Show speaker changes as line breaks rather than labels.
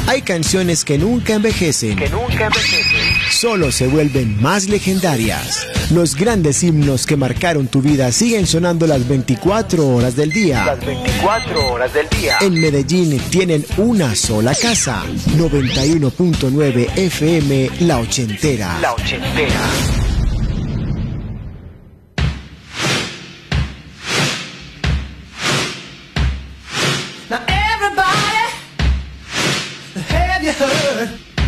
Hay canciones que nunca envejecen. Solo se vuelven más legendarias. Los grandes himnos que marcaron tu vida siguen sonando las 24 horas del día. En Medellín tienen una sola casa. 91.9 FM La Ochentera.